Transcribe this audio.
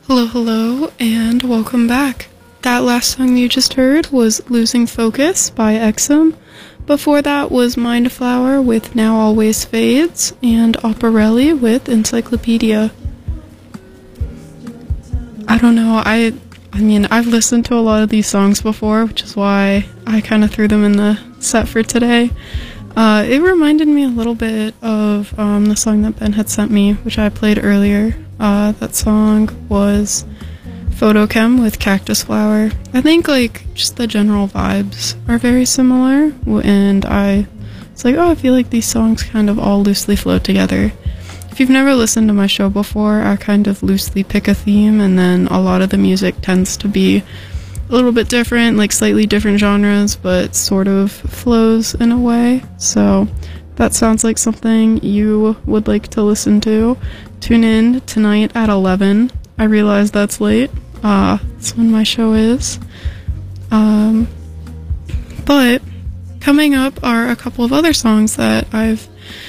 Hello, hello, and welcome back. That last song you just heard was Losing Focus by Exum. Before that was Mindflower with Now Always Fades, and Operelli with Encyclopedia. I don't know, I mean, I've listened to a lot of these songs before, which is why I kind of threw them in the set for today. It reminded me a little bit of the song that Ben had sent me, which I played earlier. That song was Photochem with Cactus Flower. I think, like, just the general vibes are very similar, and it's like, oh, I feel like these songs kind of all loosely flow together. If you've never listened to my show before, I kind of loosely pick a theme, and then a lot of the music tends to be a little bit different, like slightly different genres, but sort of flows in a way. So that sounds like something you would like to listen to. Tune in tonight at 11. I realize that's late. That's when my show is. But coming up are a couple of other songs that I've